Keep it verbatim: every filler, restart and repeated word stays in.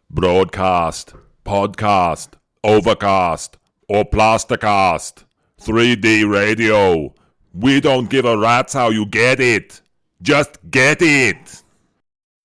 Broadcast, podcast, overcast, or plastercast. three D radio. We don't give a rat's how you get it. Just get it.